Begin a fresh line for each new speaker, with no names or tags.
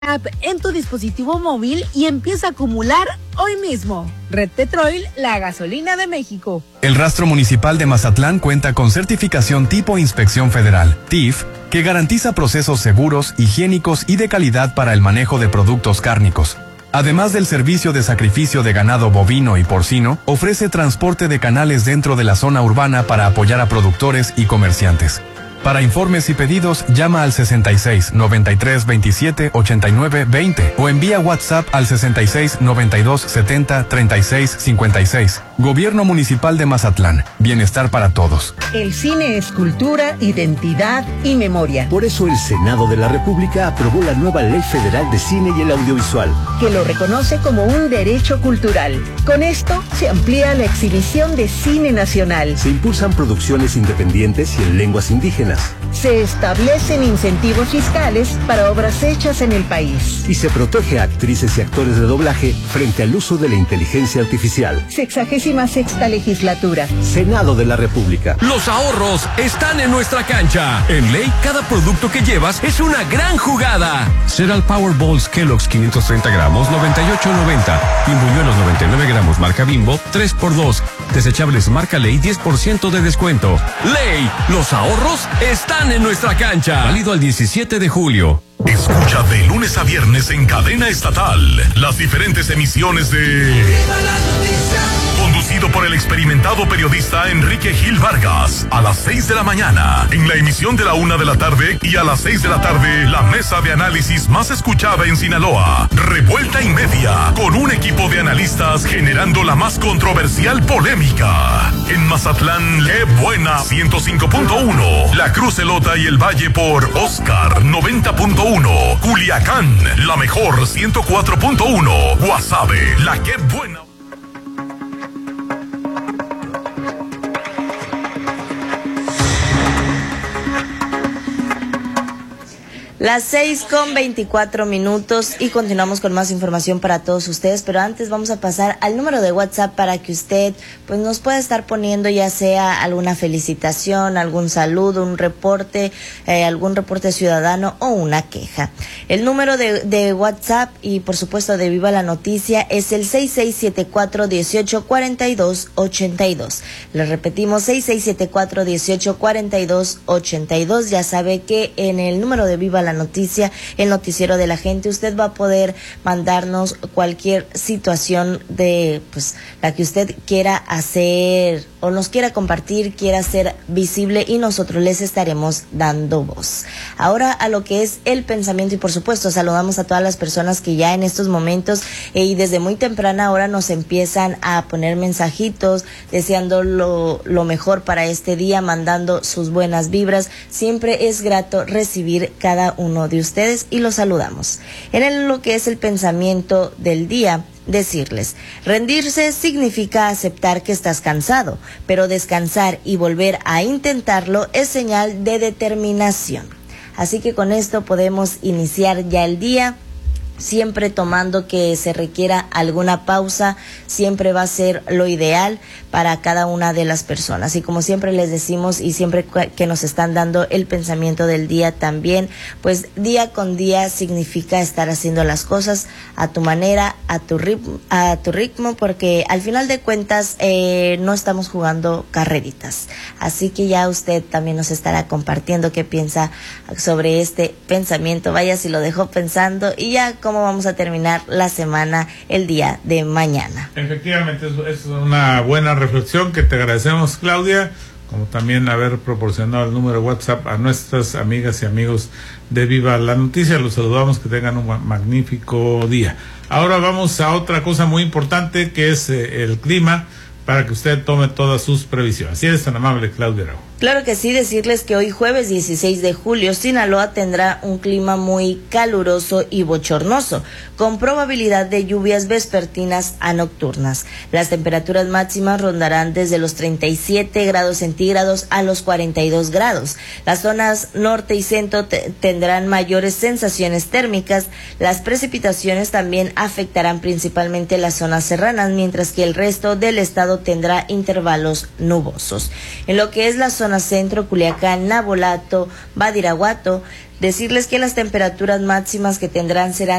app en tu dispositivo móvil y empieza a acumular hoy mismo. Red Petrol, la gasolina de México.
El Rastro Municipal de Mazatlán cuenta con certificación tipo Inspección Federal, TIF, que garantiza procesos seguros, higiénicos y de calidad para el manejo de productos cárnicos. Además del servicio de sacrificio de ganado bovino y porcino, ofrece transporte de canales dentro de la zona urbana para apoyar a productores y comerciantes. Para informes y pedidos, llama al 66 93 27 89 20 o envía WhatsApp al 66 92 70 36 56. Gobierno Municipal de Mazatlán. Bienestar para todos.
El cine es cultura, identidad y memoria.
Por eso el Senado de la República aprobó la nueva Ley Federal de Cine y el Audiovisual,
que lo reconoce como un derecho cultural. Con esto se amplía la exhibición de cine nacional.
Se impulsan producciones independientes y en lenguas indígenas.
Se establecen incentivos fiscales para obras hechas en el país.
Y se protege a actrices y actores de doblaje frente al uso de la inteligencia artificial.
66ª legislatura.
Senado de la República.
Los ahorros están en nuestra cancha. En Ley, cada producto que llevas es una gran jugada.
Cereal Powerballs Kellogg's 530 gramos, 98.90. Pimbuñuelos 99 gramos, marca Bimbo, 3x2. Desechables marca Ley, 10% de descuento.
Ley, los ahorros están en nuestra cancha.
Válido al 17 de julio.
Escucha de lunes a viernes en cadena estatal las diferentes emisiones de ¡Viva la Noticia! Conducido por el experimentado periodista Enrique Gil Vargas, a las 6 de la mañana, en la emisión de la 1 de la tarde y a las 6 de la tarde, la mesa de análisis más escuchada en Sinaloa, Revuelta y Media, con un equipo de analistas generando la más controversial polémica. En Mazatlán, qué buena 105.1, La Cruz Elota y el Valle por Oscar 90.1, Culiacán, la mejor 104.1, Guasave, la qué buena.
Las 6:24 y continuamos con más información para todos ustedes, pero antes vamos a pasar al número de WhatsApp para que usted pues nos pueda estar poniendo ya sea alguna felicitación, algún saludo, un reporte, algún reporte ciudadano o una queja. El número de WhatsApp y por supuesto de Viva la Noticia es el 6674-1842-82. Les repetimos, 6674-1842-82. Ya sabe que en el número de Viva la Noticia, el noticiero de la gente, usted va a poder mandarnos cualquier situación de pues la que usted quiera hacer o nos quiera compartir, quiera hacer visible y nosotros les estaremos dando voz. Ahora a lo que es el pensamiento y por supuesto saludamos a todas las personas que ya en estos momentos y desde muy temprana hora nos empiezan a poner mensajitos deseando lo mejor para este día, mandando sus buenas vibras. Siempre es grato recibir cada uno de ustedes y los saludamos. En lo que es el pensamiento del día, decirles, rendirse significa aceptar que estás cansado, pero descansar y volver a intentarlo es señal de determinación. Así que con esto podemos iniciar ya el día, siempre tomando que se requiera alguna pausa, siempre va a ser lo ideal para cada una de las personas. Y como siempre les decimos y siempre que nos están dando el pensamiento del día también, pues día con día significa estar haciendo las cosas a tu manera, a tu ritmo, porque al final de cuentas no estamos jugando carreritas. Así que ya usted también nos estará compartiendo qué piensa sobre este pensamiento. Vaya si lo dejó pensando y ya cómo vamos a terminar la semana el día de mañana.
Efectivamente, es una buena reflexión que te agradecemos, Claudia, como también haber proporcionado el número de WhatsApp a nuestras amigas y amigos de Viva la Noticia. Los saludamos, que tengan un magnífico día. Ahora vamos a otra cosa muy importante que es el clima, para que usted tome todas sus previsiones. Si eres tan amable, Claudia Araujo.
Claro que sí, decirles que hoy jueves 16 de julio Sinaloa tendrá un clima muy caluroso y bochornoso, con probabilidad de lluvias vespertinas a nocturnas. Las temperaturas máximas rondarán desde los 37 grados centígrados a los 42 grados. Las zonas norte y centro tendrán mayores sensaciones térmicas. Las precipitaciones también afectarán principalmente las zonas serranas, mientras que el resto del estado tendrá intervalos nubosos. En lo que es la zona zona centro, Culiacán, Navolato, Badiraguato. Decirles que las temperaturas máximas que tendrán serán